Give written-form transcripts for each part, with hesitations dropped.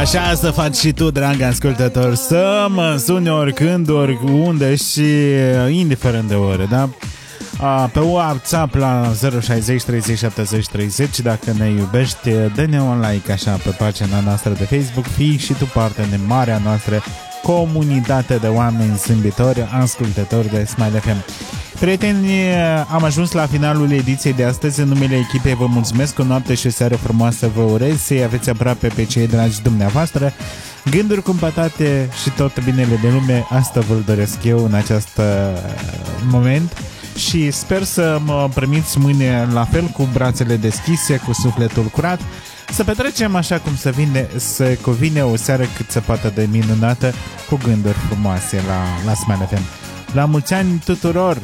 Așa să faci și tu, drag ascultător, să mă suni oricând, oriunde și indiferent de ore, da? Pe WhatsApp la 060 30 70 30. Dacă ne iubești, dă-ne un like așa pe pagina noastră de Facebook. Fii și tu parte din marea noastră comunitate de oameni zâmbitori, ascultători de Smile FM. Prieteni, am ajuns la finalul ediției de astăzi. În numele echipei vă mulțumesc, o noapte și o seară frumoasă vă urez, să-i aveți aproape pe cei dragi dumneavoastră, gânduri cumpătate și tot binele de lume. Asta vă doresc eu în acest moment și sper să mă primiți mâine la fel, cu brațele deschise, cu sufletul curat, să petrecem așa cum se cuvine o seară cât se poate de minunată, cu gânduri frumoase la Smile FM. La mulți ani tuturor!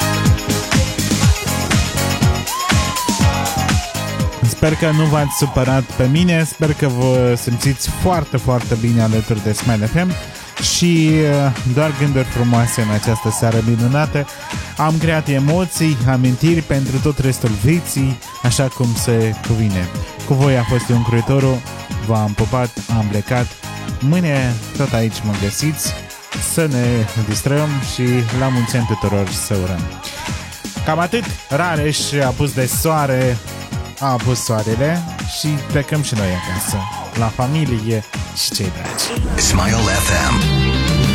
Sper că nu v-ați supărat pe mine, sper că vă simțiți foarte, foarte bine alături de Smile FM și doar gânduri frumoase în această seară minunată. Am creat emoții, amintiri pentru tot restul vieții, așa cum se cuvine. Cu voi a fost Ion Croitoru, v-am pupat, am plecat. Mâine tot aici mă găsiți, să ne distrăm și la mulți ani tuturor să urăm. Cam atât. Rareș a pus de soare, a apus soarele și plecăm și noi acasă, la familie și cei dragi. Smile FM.